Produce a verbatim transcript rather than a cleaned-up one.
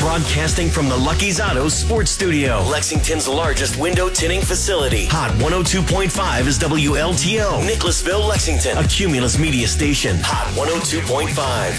Broadcasting from the Lucky's Auto Sports Studio, Lexington's largest window tinting facility. Hot one oh two point five is W L T O, Nicholasville, Lexington, a Cumulus media station. Hot one oh two point five.